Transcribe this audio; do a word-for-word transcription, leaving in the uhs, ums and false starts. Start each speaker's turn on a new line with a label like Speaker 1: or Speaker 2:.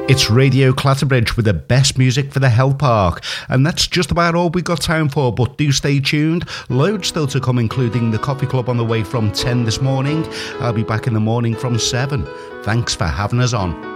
Speaker 1: It's Radio Clatterbridge with the best music for the Health Park. And that's just about all we've got time for, but do stay tuned. Loads still to come, including the Coffee Club on the way from ten this morning. I'll be back in the morning from seven. Thanks for having us on.